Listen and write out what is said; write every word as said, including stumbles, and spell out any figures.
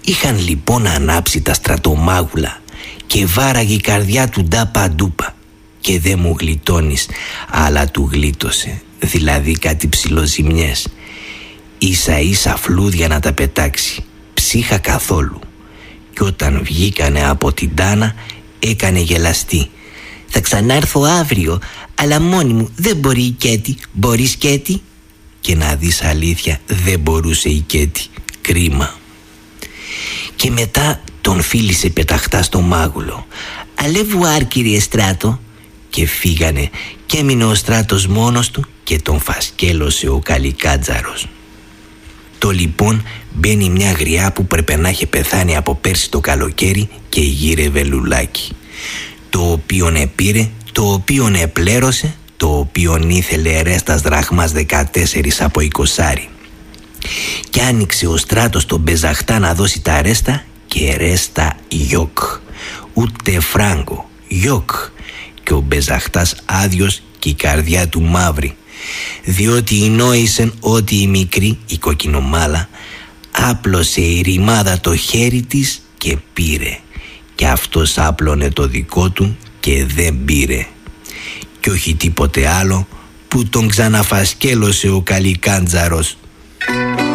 Είχαν λοιπόν ανάψει τα στρατομάγουλα και βάραγε η καρδιά του ντάπα ντούπα. Και δε μου γλιτώνεις, αλλά του γλίτωσε, δηλαδή κάτι ψιλοζημιές. Ίσα ίσα φλούδια να τα πετάξει, ψύχα καθόλου. Κι όταν βγήκανε από την τάνα έκανε γελαστή. «Θα ξανάρθω αύριο, αλλά μόνη μου, δεν μπορεί η Κέτη. Μπορείς, Κέτη?» Και να δεις αλήθεια, δεν μπορούσε η Κέτη. Κρίμα. Και μετά τον φίλησε πεταχτά στο μάγουλο. «Αλεβουάρ, κύριε Στράτο». Και φύγανε και έμεινε ο Στράτος μόνος του και τον φασκέλωσε ο Καλικάντζαρος. Το λοιπόν μπαίνει μια γριά που πρέπει να είχε πεθάνει από πέρσι το καλοκαίρι και γύρευε λουλάκι, το οποίον επήρε, το οποίον επλέρωσε, το οποίον ήθελε ρέστας δραχμάς δεκατέσσερις από εικοσάρι. Και άνοιξε ο Στράτος τον Μπεζαχτά να δώσει τα ρέστα και ρέστα γιοκ, ούτε φράγκο, γιοκ. Και ο Μπεζαχτάς άδειος και η καρδιά του μαύρη, διότι νόησεν ότι η μικρή, η κοκκινομάλα, άπλωσε η ρημάδα το χέρι της και πήρε, και αυτός άπλωνε το δικό του και δεν πήρε. Κι όχι τίποτε άλλο που τον ξαναφασκέλωσε ο Καλικάντζαρος.